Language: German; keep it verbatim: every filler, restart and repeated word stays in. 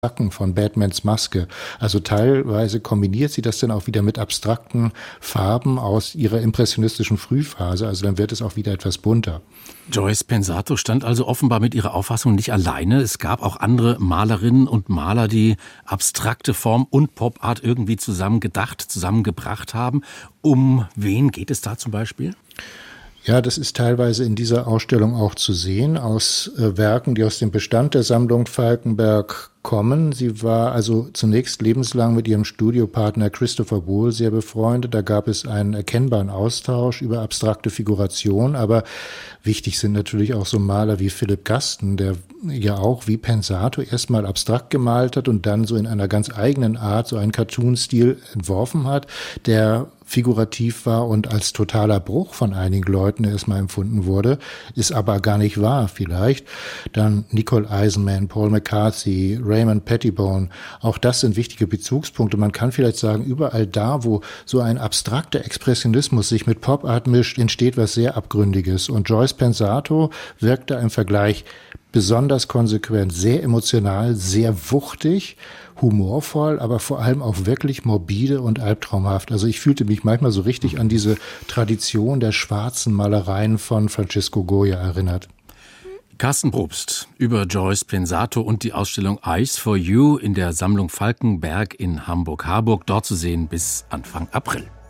Zacken von Batmans Maske. Also teilweise kombiniert sie das dann auch wieder mit abstrakten Farben aus ihrer impressionistischen Frühphase. Also dann wird es auch wieder etwas bunter. Joyce Pensato stand also offenbar mit ihrer Auffassung nicht alleine. Es gab auch andere Malerinnen und Maler, die abstrakte Form und Pop-Art irgendwie zusammen gedacht, zusammengebracht haben. Um wen geht es da zum Beispiel? Ja, das ist teilweise in dieser Ausstellung auch zu sehen, aus äh, Werken, die aus dem Bestand der Sammlung Falkenberg kommen. Sie war also zunächst lebenslang mit ihrem Studiopartner Christopher Wohl sehr befreundet. Da gab es einen erkennbaren Austausch über abstrakte Figuration, aber wichtig sind natürlich auch so Maler wie Philipp Gasten, der ja auch wie Pensato erstmal abstrakt gemalt hat und dann so in einer ganz eigenen Art so einen Cartoon-Stil entworfen hat, der figurativ war und als totaler Bruch von einigen Leuten erstmal empfunden wurde, ist aber gar nicht wahr vielleicht. Dann Nicole Eisenman, Paul McCarthy, Raymond Pettibone, auch das sind wichtige Bezugspunkte. Man kann vielleicht sagen, überall da, wo so ein abstrakter Expressionismus sich mit Pop-Art mischt, entsteht was sehr Abgründiges. Und Joyce Pensato wirkt da im Vergleich besonders konsequent, sehr emotional, sehr wuchtig, humorvoll, aber vor allem auch wirklich morbide und albtraumhaft. Also ich fühlte mich manchmal so richtig an diese Tradition der schwarzen Malereien von Francisco Goya erinnert. Carsten Probst über Joyce Pensato und die Ausstellung Eyes for You in der Sammlung Falkenberg in Hamburg-Harburg, dort zu sehen bis Anfang April.